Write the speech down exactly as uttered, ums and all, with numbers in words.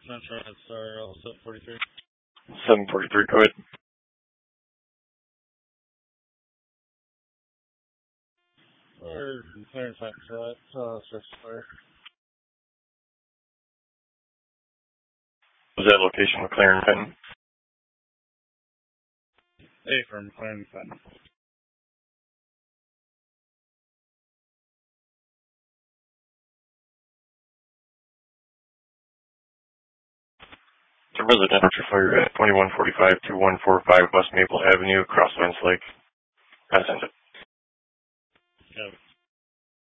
Central, it's our seven forty-three. seven forty-three, go ahead. Or clearance back to that, uh, six fire. Was that location McLaren Fenton? A from McLaren Fenton. The residential fire at twenty-one forty-five to one forty-five West Maple Avenue, Crosslands Lake. I sent it. Yeah.